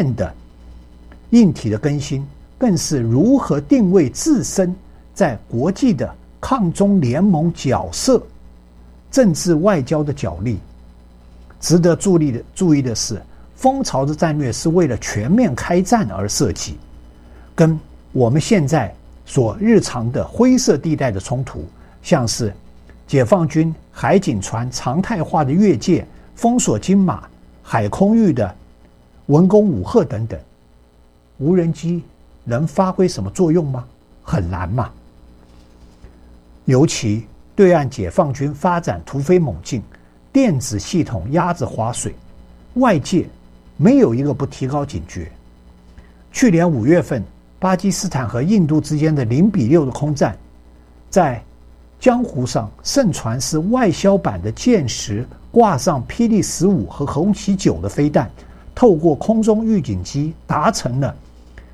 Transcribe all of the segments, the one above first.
的硬体的更新，更是如何定位自身在国际的抗中联盟角色、政治外交的角力。值得注意的是，蜂巢的战略是为了全面开战而设计，跟我们现在所日常的灰色地带的冲突，像是解放军海警船常态化的越界、封锁金马、海空域的文攻武吓等等，无人机能发挥什么作用吗？很难嘛。尤其对岸解放军发展突飞猛进，电子系统鸭子划水，外界没有一个不提高警觉。去年5月份，巴基斯坦和印度之间的0-6的空战，在江湖上盛传是外销版的歼10挂上霹雳15和红旗9的飞弹，透过空中预警机达成了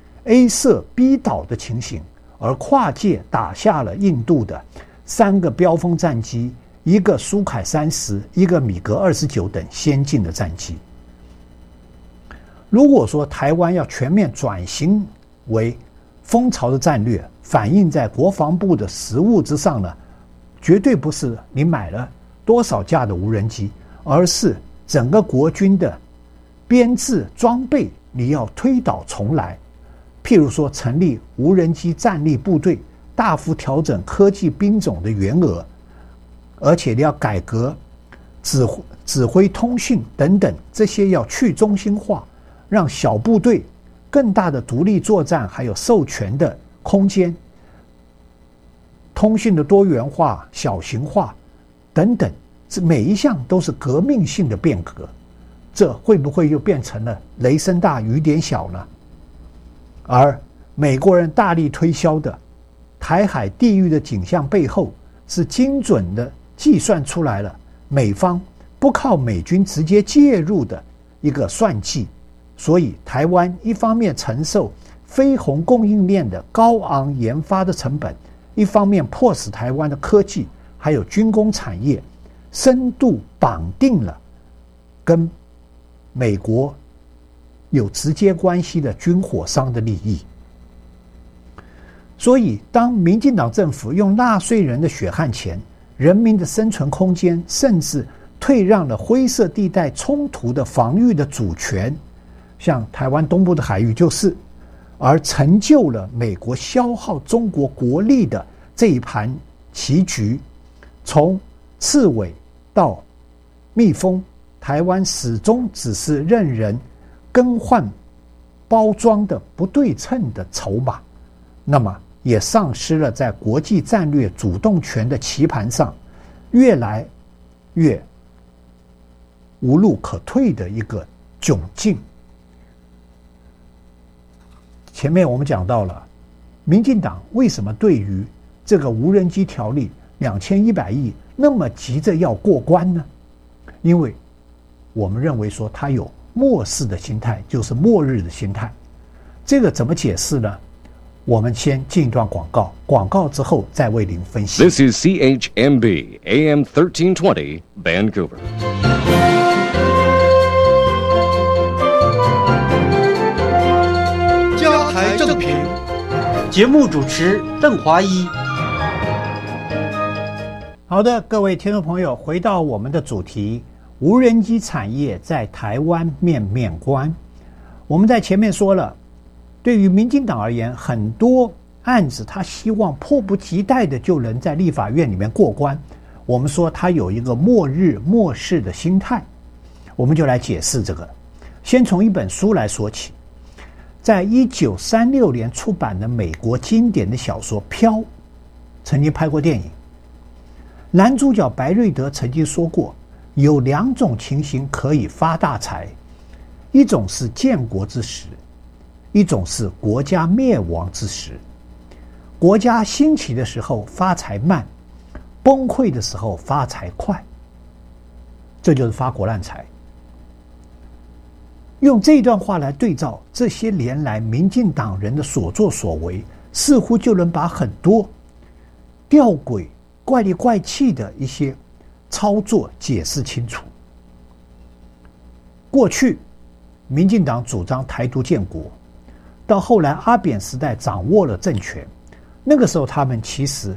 A 射 B 岛的情形，而跨界打下了印度的3个标风战机，一个苏凯30，一个米格29等先进的战机。如果说台湾要全面转型为蜂巢的战略，反映在国防部的实务之上呢，绝对不是你买了多少架的无人机，而是整个国军的编制装备你要推倒重来。譬如说成立无人机战力部队，大幅调整科技兵种的员额，而且你要改革指挥通讯等等，这些要去中心化，让小部队更大的独立作战，还有授权的空间，通讯的多元化、小型化等等，这每一项都是革命性的变革。这会不会又变成了雷声大雨点小呢？而美国人大力推销的台海地域的景象背后，是精准的计算出来了美方不靠美军直接介入的一个算计。所以台湾一方面承受非红供应链的高昂研发的成本，一方面迫使台湾的科技还有军工产业深度绑定了跟美国有直接关系的军火商的利益。所以当民进党政府用纳税人的血汗钱、人民的生存空间，甚至退让了灰色地带冲突的防御的主权，像台湾东部的海域就是，而成就了美国消耗中国国力的这一盘棋局，从刺猬到蜜蜂，台湾始终只是任人更换包装的不对称的筹码，那么也丧失了在国际战略主动权的棋盘上越来越无路可退的一个窘境。前面我们讲到了民进党为什么对于这个无人机条例2100亿那么急着要过关呢？因为我们认为说他有末世的心态，就是末日的心态。这个怎么解释呢？我们先进一段广告，广告之后再为您分析。 This is CHMB AM 1320 Vancouver。 加台正评，节目主持邓华一。 好的，各位听众朋友，回到我们的主题，无人机产业在台湾面面观。我们在前面说了，对于民进党而言，很多案子他希望迫不及待的就能在立法院里面过关。我们说他有一个末日末世的心态，我们就来解释这个。先从一本书来说起，在1936年出版的美国经典的小说《飘》，曾经拍过电影。男主角白瑞德曾经说过，有2种情形可以发大财，一种是建国之时，一种是国家灭亡之时。国家兴起的时候发财慢，崩溃的时候发财快，这就是发国难财。用这段话来对照这些年来民进党人的所作所为，似乎就能把很多吊诡怪里怪气的一些操作解释清楚。过去民进党主张台独建国，到后来阿扁时代掌握了政权，那个时候他们其实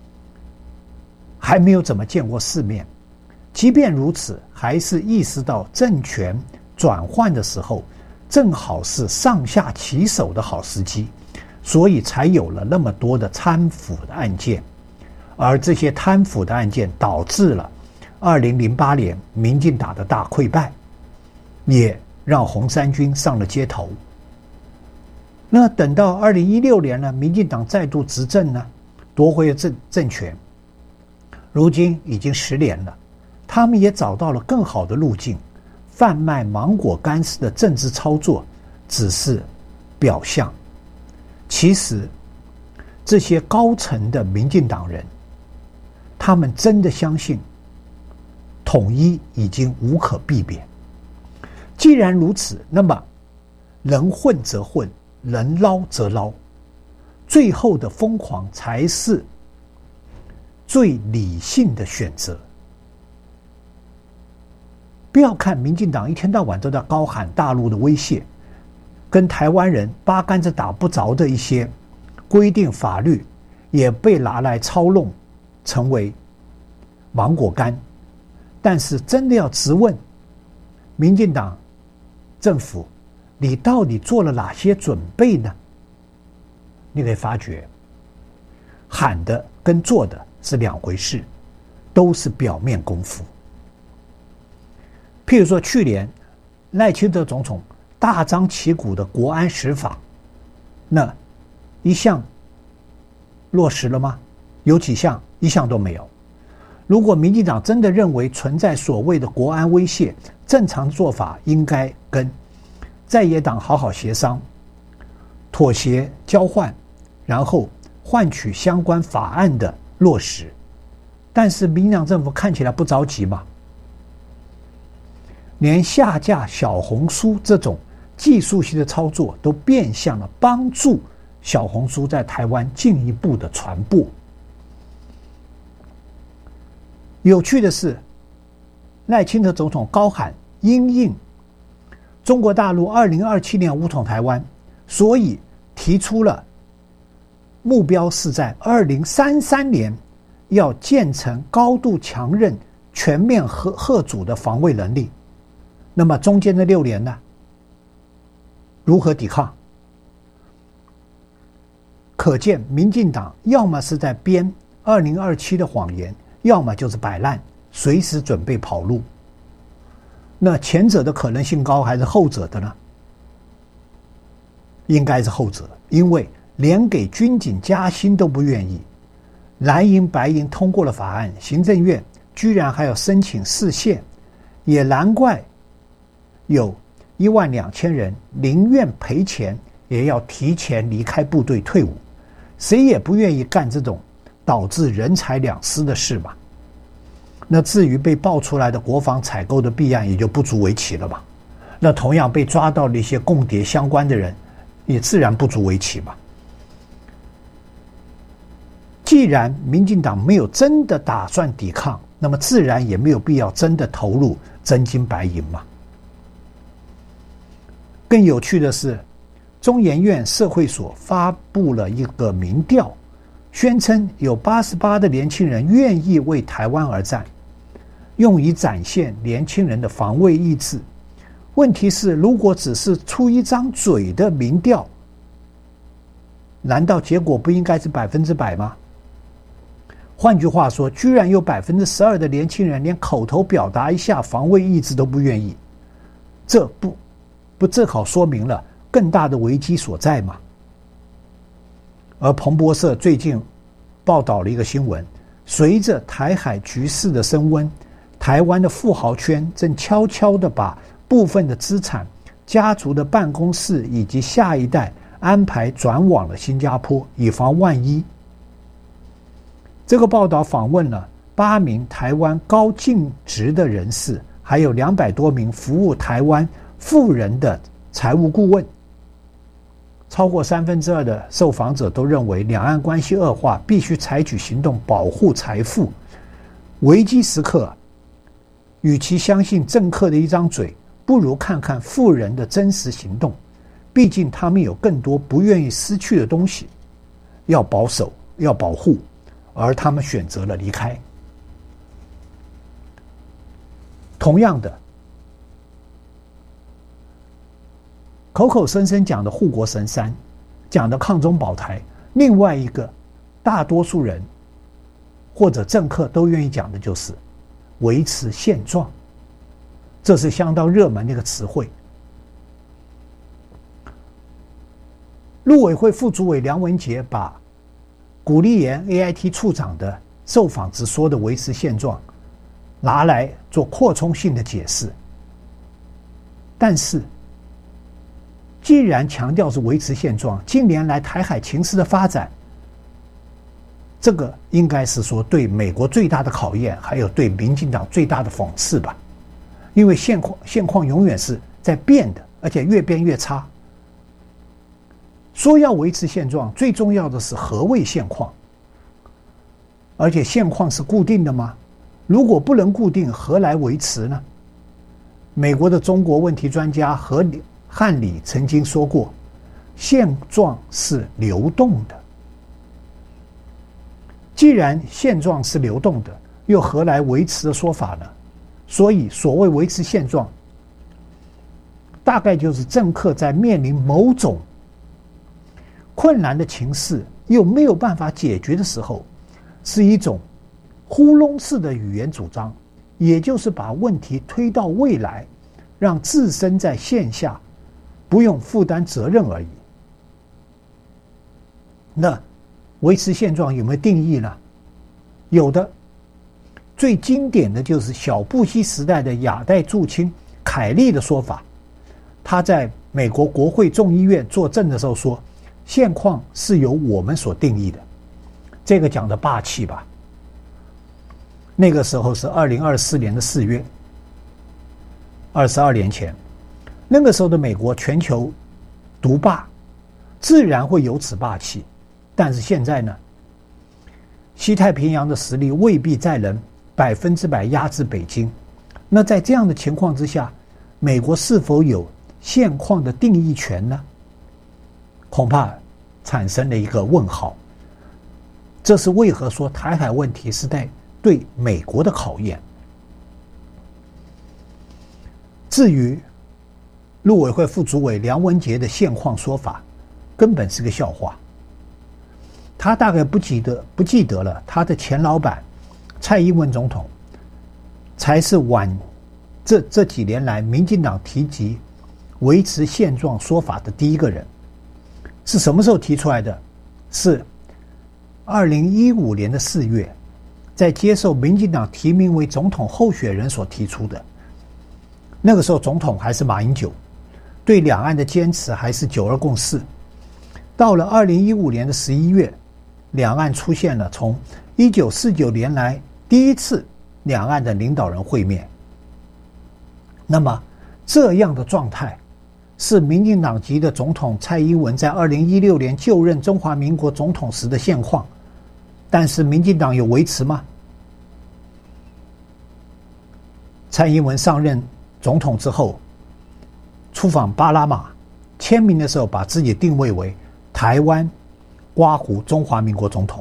还没有怎么见过世面，即便如此，还是意识到政权转换的时候正好是上下其手的好时机，所以才有了那么多的贪腐的案件。而这些贪腐的案件导致了2008年民进党的大溃败，也让红三军上了街头。那等到2016年呢，民进党再度执政呢，夺回了政权，如今已经10年了，他们也找到了更好的路径，贩卖芒果干式的政治操作只是表象。其实这些高层的民进党人，他们真的相信统一已经无可避免。既然如此，那么能混则混，能捞则捞，最后的疯狂才是最理性的选择。不要看民进党一天到晚都在高喊大陆的威胁，跟台湾人八竿子打不着的一些规定法律也被拿来操弄成为芒果干。但是真的要质问民进党政府，你到底做了哪些准备呢？你可以发觉喊的跟做的是两回事，都是表面功夫。譬如说去年赖清德总统大张旗鼓的国安十法，那一项落实了吗？有几项？一项都没有。如果民进党真的认为存在所谓的国安威胁，正常做法应该跟在野党好好协商，妥协交换，然后换取相关法案的落实。但是民进党政府看起来不着急嘛，连下架小红书这种技术性的操作都变相了帮助小红书在台湾进一步的传播。有趣的是，赖清德总统高喊因应中国大陆2027年武统台湾，所以提出了目标是在2033年要建成高度强韧、全面嚇阻的防卫能力。那么中间的6年呢？如何抵抗？可见民进党要么是在编2027的谎言，要么就是摆烂，随时准备跑路。那前者的可能性高还是后者的呢？应该是后者，因为连给军警加薪都不愿意。蓝营白营通过了法案，行政院居然还要申请释宪，也难怪有12000人宁愿赔钱也要提前离开部队退伍。谁也不愿意干这种导致人财两失的事嘛。那至于被爆出来的国防采购的弊案也就不足为奇了吧。那同样被抓到的一些共谍相关的人也自然不足为奇嘛。既然民进党没有真的打算抵抗，那么自然也没有必要真的投入真金白银嘛。更有趣的是，中研院社会所发布了一个民调，宣称有88%的年轻人愿意为台湾而战，用以展现年轻人的防卫意志。问题是，如果只是出一张嘴的民调，难道结果不应该是100%吗？换句话说，居然有12%的年轻人连口头表达一下防卫意志都不愿意，这不正好说明了更大的危机所在吗？而彭博社最近报道了一个新闻，随着台海局势的升温，台湾的富豪圈正悄悄地把部分的资产、家族的办公室以及下一代安排转往了新加坡，以防万一。这个报道访问了8名台湾高净值的人士，还有200多名服务台湾富人的财务顾问。超过2/3的受访者都认为，两岸关系恶化，必须采取行动保护财富。危机时刻，与其相信政客的一张嘴， 不如看看富人的真实行动，毕竟他们有更多不愿意失去的东西，要保守，要保护，而他们选择了离开。同样的，口口声声讲的护国神山，讲的抗中保台，另外一个大多数人或者政客都愿意讲的就是维持现状，这是相当热门的一个词汇。陆委会副主委梁文杰把古立言 AIT 处长的受访时说的维持现状拿来做扩充性的解释，但是既然强调是维持现状，近年来台海情势的发展，这个应该是说对美国最大的考验，还有对民进党最大的讽刺吧。因为现况永远是在变的，而且越变越差。说要维持现状，最重要的是何谓现况？而且现况是固定的吗？如果不能固定，何来维持呢？美国的中国问题专家汉礼曾经说过，现状是流动的。既然现状是流动的，又何来维持的说法呢？所以所谓维持现状，大概就是政客在面临某种困难的情势又没有办法解决的时候，是一种糊弄式的语言主张，也就是把问题推到未来，让自身在线下不用负担责任而已。那维持现状有没有定义呢？有的，最经典的就是小布希时代的亚太驻青凯利的说法。他在美国国会众议院作证的时候说，现况是由我们所定义的。这个讲的霸气吧。那个时候是2024年的4月，22年前，那个时候的美国全球独霸，自然会有此霸气。但是现在呢，西太平洋的实力未必再能100%压制北京。那在这样的情况之下，美国是否有现况的定义权呢？恐怕产生了一个问号。这是为何说台海问题是在对美国的考验。至于陆委会副主委梁文杰的现况说法，根本是个笑话。他大概不记得了，他的前老板蔡英文总统才是这几年来民进党提及维持现状说法的第一个人。是什么时候提出来的？是2015年的4月，在接受民进党提名为总统候选人所提出的。那个时候总统还是马英九，对两岸的坚持还是9·2共识。到了2015年的11月，两岸出现了从1949年来第一次两岸的领导人会面。那么这样的状态是民进党籍的总统蔡英文在2016年就任中华民国总统时的现况，但是民进党有维持吗？蔡英文上任总统之后，出访巴拿马，签名的时候把自己定位为台湾括中华民国总统。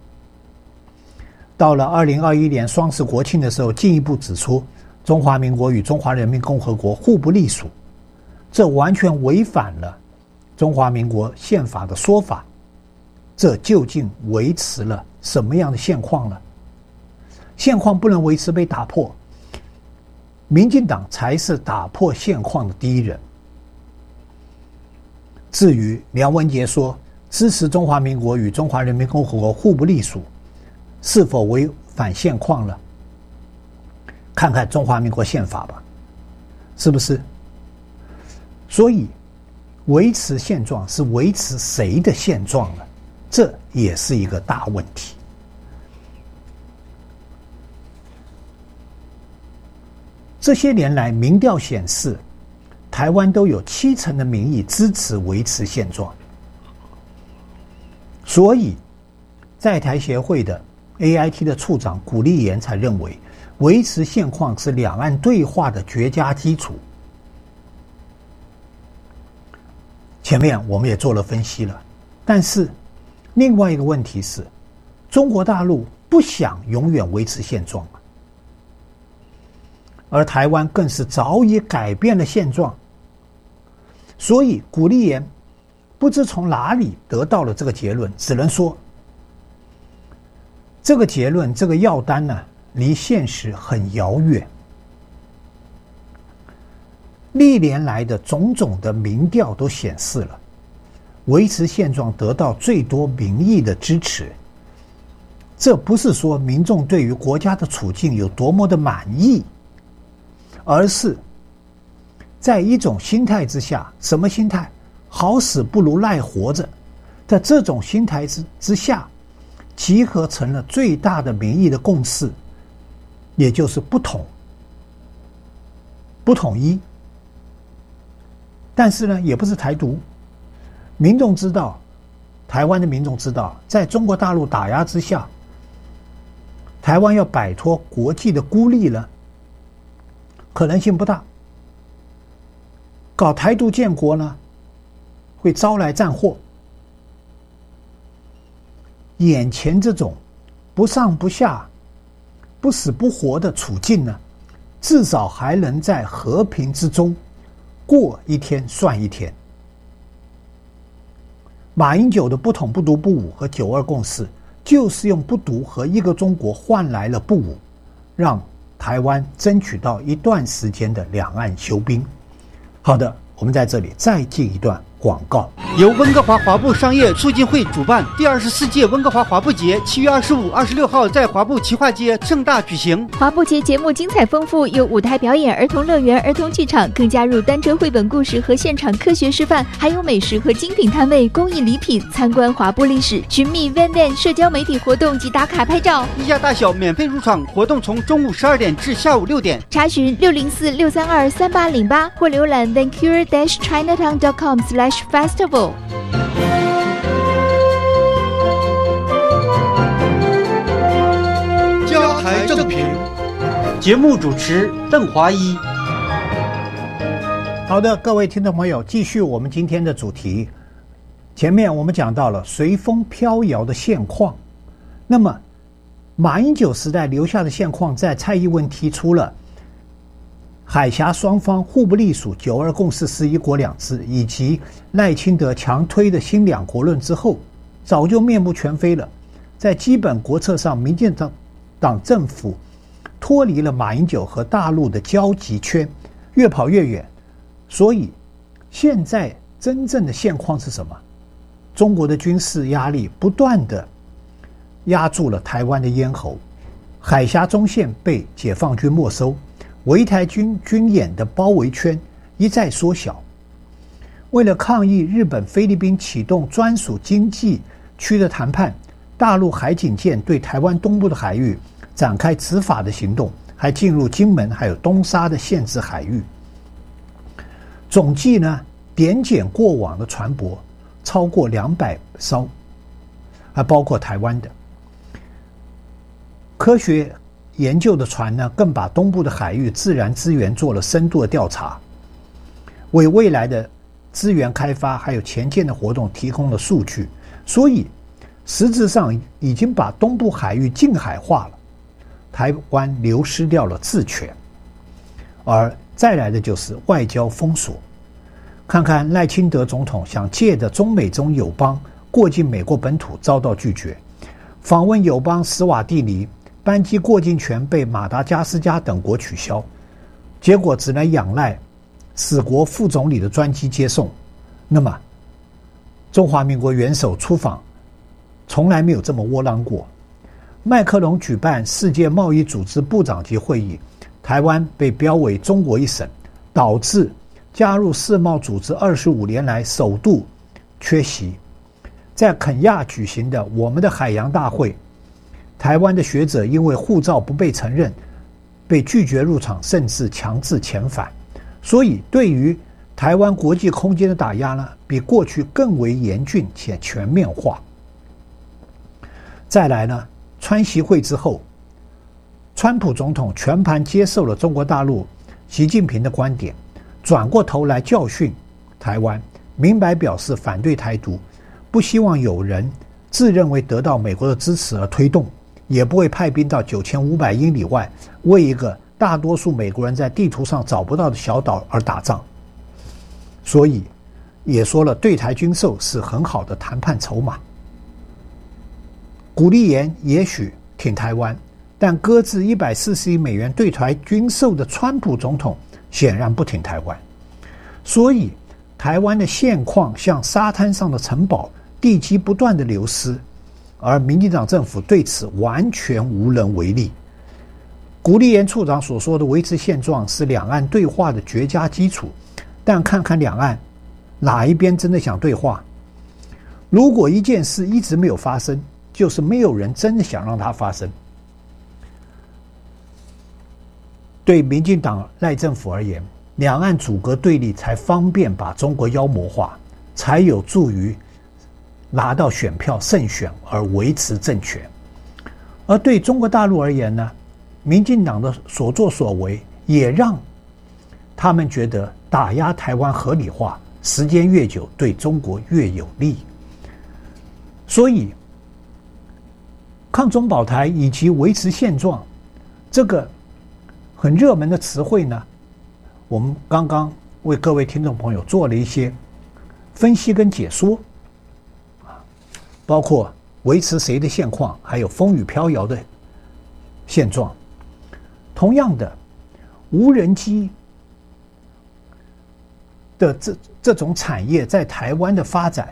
到了2021年双十国庆的时候，进一步指出中华民国与中华人民共和国互不隶属，这完全违反了中华民国宪法的说法。这究竟维持了什么样的现况呢？现况不能维持，被打破，民进党才是打破现况的第一人。至于梁文杰说支持中华民国与中华人民共和国互不隶属，是否违反现况了？看看中华民国宪法吧，是不是？所以维持现状是维持谁的现状呢？这也是一个大问题。这些年来民调显示，台湾都有70%的民意支持维持现状。所以在台协会的 AIT 的处长古立言才认为，维持现况是两岸对话的绝佳基础。 前面我们也做了分析了，但是另外一个问题是，中国大陆不想永远维持现状，而台湾更是早已改变了现状。所以古立言不知从哪里得到了这个结论，只能说这个结论，这个药单呢，离现实很遥远。历年来的种种的民调都显示了，维持现状得到最多民意的支持。这不是说民众对于国家的处境有多么的满意，而是在一种心态之下，什么心态？好死不如赖活着。在这种心态之下，集合成了最大的民意的共识，也就是不统一。但是呢，也不是台独。民众知道，台湾的民众知道，在中国大陆打压之下，台湾要摆脱国际的孤立呢，可能性不大。搞台独建国呢，会招来战祸。眼前这种不上不下、不死不活的处境呢，至少还能在和平之中过一天算一天。马英九的不统不独不武和9·2共识，就是用不独和一个中国换来了不武，让台湾争取到一段时间的两岸休兵。好的，我们在这里再进一段广告。 由温哥华华埠商业促进会主办，第24届温哥华华埠节7月25、26号在华埠旗化街盛大举行。 华埠节节目精彩丰富，有舞台表演、儿童乐园、儿童剧场，更加入单车绘本故事和现场科学示范，还有美食和精品摊位、公益礼品，参观华埠历史，寻觅 Van 社交媒体活动及打卡拍照。 一家大小免费入场，活动从中午12点至下午6点。 查询604-632-3808或浏览 vancouver-chinatown.com/festival。 加台正评，节目主持邓华一。 好的，各位听众朋友，继续我们今天的主题。前面我们讲到了随风飘摇的现况，那么马英九时代留下的现况，在蔡英文提出了海峡双方互不隶属、9·2共识是一国两制，以及赖清德强推的新两国论之后，早就面目全非了。在基本国策上，民进党政府脱离了马英九和大陆的交集圈，越跑越远。所以现在真正的现况是什么？中国的军事压力不断的压住了台湾的咽喉，海峡中线被解放军没收，围台军演的包围圈一再缩小。为了抗议日本、菲律宾启动专属经济区的谈判，大陆海警舰对台湾东部的海域展开执法的行动，还进入金门还有东沙的限制海域。总计呢，点检过往的船舶超过200艘，还包括台湾的。科学研究的船呢，更把东部的海域自然资源做了深度的调查，为未来的资源开发还有前舰的活动提供了数据。所以实质上已经把东部海域近海化了，台湾流失掉了治权。而再来的就是外交封锁。看看赖清德总统想借着中美中友邦过境美国本土遭到拒绝，访问友邦史瓦蒂尼，班机过境权被马达加斯加等国取消，结果只能仰赖死国副总理的专机接送。那么中华民国元首出访从来没有这么窝囊过。麦克龙举办世界贸易组织部长级会议，台湾被标为中国一省，导致加入世贸组织25年来首度缺席。在肯亚举行的我们的海洋大会，台湾的学者因为护照不被承认，被拒绝入场，甚至强制遣返。所以对于台湾国际空间的打压呢，比过去更为严峻且全面化。再来呢，川习会之后，川普总统全盘接受了中国大陆习近平的观点，转过头来教训台湾， 明白表示反对台独，不希望有人自认为得到美国的支持而推动，也不会派兵到9500英里外为一个大多数美国人在地图上找不到的小岛而打仗。所以也说了，对台军售是很好的谈判筹码。古立言也许挺台湾，但搁置140亿美元对台军售的川普总统显然不挺台湾。所以台湾的现况像沙滩上的城堡，地基不断的流失，而民进党政府对此完全无能为力。古立言处长所说的维持现状是两岸对话的绝佳基础，但看看两岸哪一边真的想对话？如果一件事一直没有发生，就是没有人真的想让它发生。对民进党赖政府而言，两岸阻隔对立才方便把中国妖魔化，才有助于拿到选票胜选而维持政权。而对中国大陆而言呢，民进党的所作所为也让他们觉得打压台湾合理化，时间越久对中国越有利。所以抗中保台以及维持现状这个很热门的词汇呢，我们刚刚为各位听众朋友做了一些分析跟解说，包括维持谁的现况，还有风雨飘摇的现状。同样的，无人机的这种产业在台湾的发展，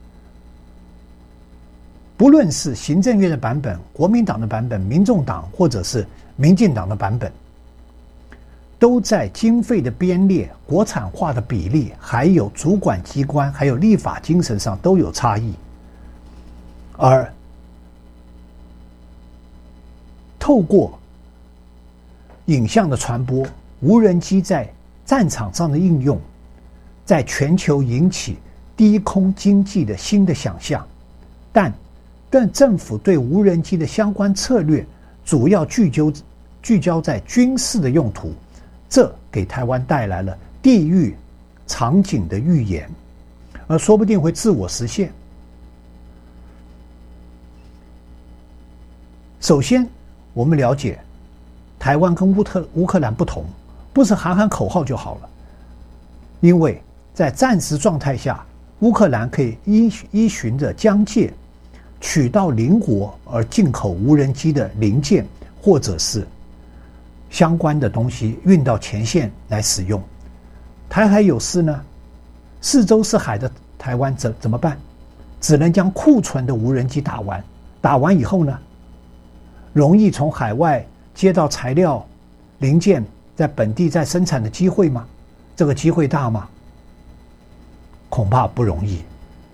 不论是行政院的版本、国民党的版本、民众党或者是民进党的版本，都在经费的编列、国产化的比例，还有主管机关，还有立法精神上都有差异。而透过影像的传播，无人机在战场上的应用，在全球引起低空经济的新的想象，但政府对无人机的相关策略主要聚焦在军事的用途，这给台湾带来了地域场景的预言，而说不定会自我实现。首先，我们了解台湾跟乌克兰不同，不是喊喊口号就好了，因为在战时状态下，乌克兰可以依循着疆界取到邻国而进口无人机的零件或者是相关的东西运到前线来使用。台海有事呢，四周是海的台湾怎么办？只能将库存的无人机打完以后呢，容易从海外接到材料零件在本地再生产的机会吗？这个机会大吗？恐怕不容易。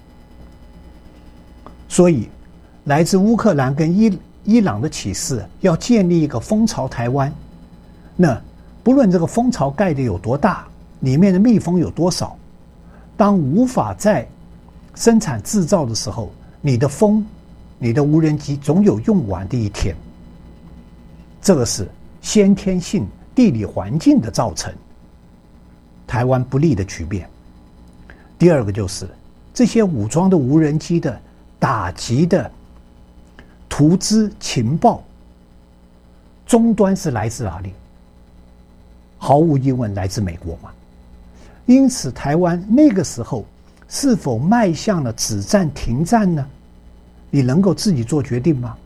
所以来自乌克兰跟伊朗的启示，要建立一个蜂巢台湾，那不论这个蜂巢盖得有多大，里面的蜜蜂有多少，当无法再生产制造的时候，你的无人机总有用完的一天。这个是先天性地理环境的造成台湾不利的局面。第二个就是这些武装的无人机的打击的图资情报终端是来自哪里？毫无疑问来自美国嘛。因此台湾那个时候是否迈向了止战停战呢？你能够自己做决定吗？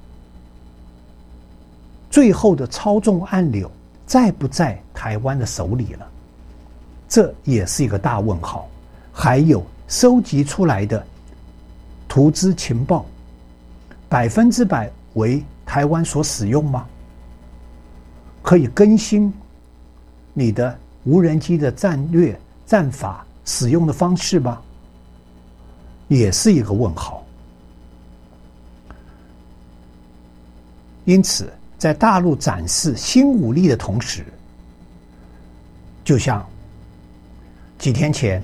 最后的操纵按钮在不在台湾的手里了？这也是一个大问号。还有收集出来的图资情报100%为台湾所使用吗？可以更新你的无人机的战略战法使用的方式吗？也是一个问号。因此在大陆展示新武力的同时，就像几天前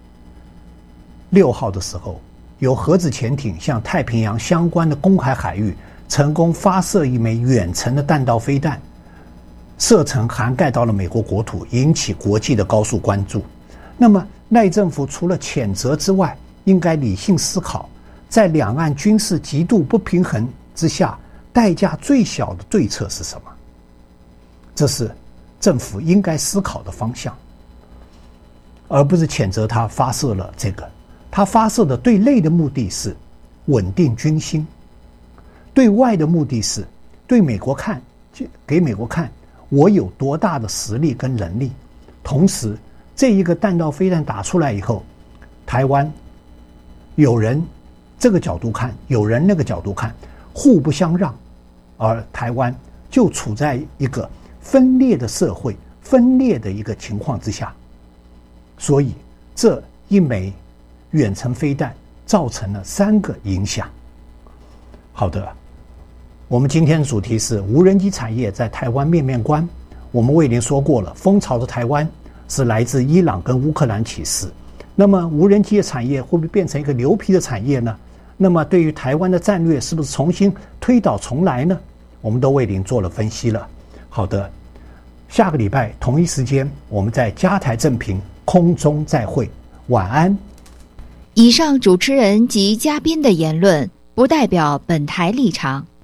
6号的时候，有核子潜艇向太平洋相关的公海海域成功发射一枚远程的弹道飞弹，射程涵盖到了美国国土，引起国际的高速关注。 那么赖政府除了谴责之外，应该理性思考，在两岸军事极度不平衡之下，代价最小的对策是什么？这是政府应该思考的方向，而不是谴责他发射了这个。他发射的对内的目的是稳定军心，对外的目的是对美国看，给美国看我有多大的实力跟能力。同时，这一个弹道飞弹打出来以后，台湾有人这个角度看，有人那个角度看，互不相让，而台湾就处在一个分裂的社会、分裂的一个情况之下。所以这一枚远程飞弹造成了3个影响。好的，我们今天的主题是无人机产业在台湾面面观。我们为您说过了，风潮的台湾是来自伊朗跟乌克兰起事。那么无人机的产业会不会变成一个牛皮的产业呢？那么对于台湾的战略是不是重新推倒重来呢？我们都为您做了分析了。好的，下个礼拜同一时间我们在加台正评空中再会，晚安。 以上主持人及嘉宾的言论不代表本台立场。